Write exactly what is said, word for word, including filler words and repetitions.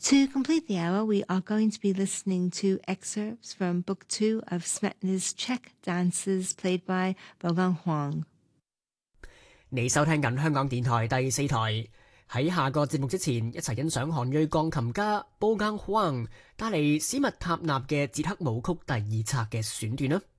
To complete the hour, we are going to be listening to excerpts from Book Two of Smetana's Czech dances played by Bogang Huang. 你收聽緊香港電台第四台。喺下個節目之前，一齊欣賞韓裔鋼琴家 Bogang Huang 帶嚟史密塔納嘅捷克舞曲第二冊嘅選段啦。